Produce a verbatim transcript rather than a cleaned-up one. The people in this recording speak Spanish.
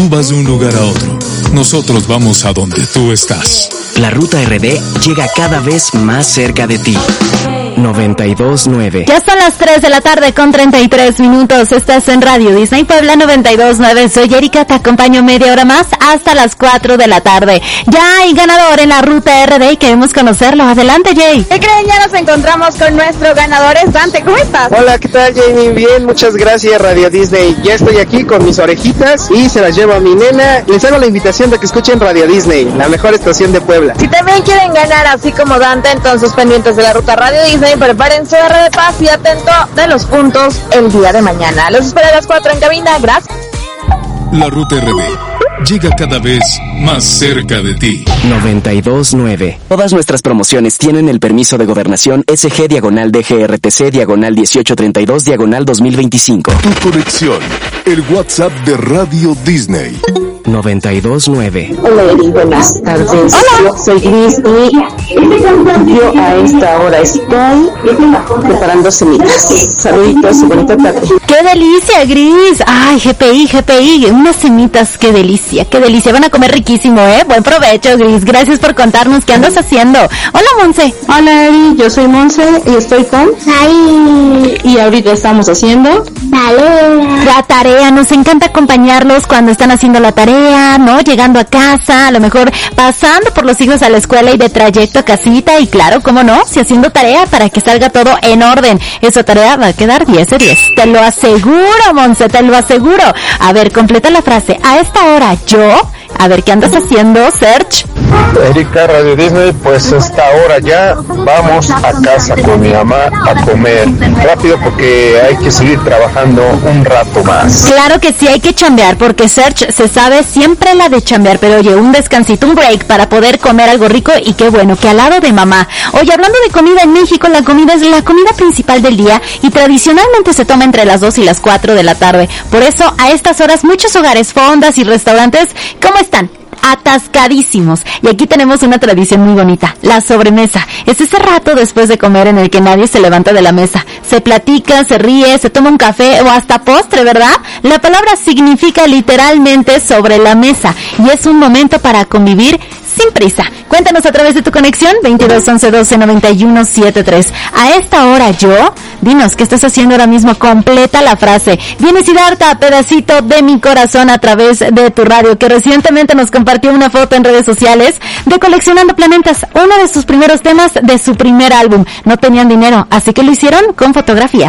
Tú vas de un lugar a otro. Nosotros vamos a donde tú estás. La Ruta R D llega cada vez más cerca de ti. noventa y dos nueve. Ya son las tres de la tarde con treinta y tres minutos. Estás en Radio Disney Puebla noventa y dos nueve. Soy Erika, te acompaño media hora más hasta las cuatro de la tarde. Ya hay ganador en la Ruta R D y queremos conocerlo. Adelante, Jay. ¿Qué creen? Ya nos encontramos con nuestro ganador. Es Dante, ¿cómo estás? Hola, ¿qué tal, Jamie? Bien, muchas gracias, Radio Disney. Ya estoy aquí con mis orejitas y se las llevo a mi nena. Les hago la invitación de que escuchen Radio Disney, la mejor estación de Puebla. Si también quieren ganar así como Dante, entonces pendientes de la Ruta Radio Disney, preparen su R de paz y atento de los puntos el día de mañana. Los espero a las cuatro en cabina. Gracias. La Ruta R D llega cada vez más cerca de ti. noventa y dos nueve. Todas nuestras promociones tienen el permiso de gobernación S G diagonal D G R T C diagonal dieciocho treinta y dos diagonal dos mil veinticinco. Tu conexión, el WhatsApp de Radio Disney. noventa y dos nueve. Hola, Eri, buenas tardes. Hola. Soy Gris y yo a esta hora estoy preparando semitas. Saluditos y bonita tarde. ¡Qué delicia, Gris! Ay, G P I, G P I, unas semitas, qué delicia, qué delicia. Van a comer riquísimo, ¿eh? Buen provecho, Gris. Gracias por contarnos qué andas haciendo. Hola, Monse. Hola, Eri, yo soy Monse y estoy con... Ay. Y ahorita estamos haciendo... Tarea. La tarea, nos encanta acompañarlos cuando están haciendo la tarea, ¿no? Llegando a casa, a lo mejor pasando por los hijos a la escuela y de trayecto a casita y claro, cómo no, si haciendo tarea para que salga todo en orden. Esa tarea va a quedar diez de diez. Te lo aseguro, Monse, te lo aseguro. A ver, completa la frase. A esta hora, yo... A ver, ¿qué andas haciendo, Serge? Erika, Radio Disney, pues esta hora ya vamos a casa con mi mamá a comer. Rápido porque hay que seguir trabajando un rato más. Claro que sí, hay que chambear, porque Serge se sabe siempre la de chambear, pero oye, un descansito, un break para poder comer algo rico y qué bueno, que al lado de mamá. Oye, hablando de comida en México, la comida es la comida principal del día y tradicionalmente se toma entre las dos y las cuatro de la tarde. Por eso, a estas horas, muchos hogares, fondas y restaurantes, ¿cómo están? Atascadísimos. Y aquí tenemos una tradición muy bonita, la sobremesa. Es ese rato después de comer en el que nadie se levanta de la mesa. Se platica, se ríe, se toma un café o hasta postre, ¿verdad? La palabra significa literalmente sobre la mesa y es un momento para convivir sin prisa. Cuéntanos a través de tu conexión veintidós once doce noventa y uno setenta y tres. A esta hora yo, dinos qué estás haciendo ahora mismo. Completa la frase. Viene Siddhartha, pedacito de mi corazón, a través de tu radio, que recientemente nos compartió una foto en redes sociales de Coleccionando Planetas, uno de sus primeros temas de su primer álbum. No tenían dinero, así que lo hicieron con fotografías.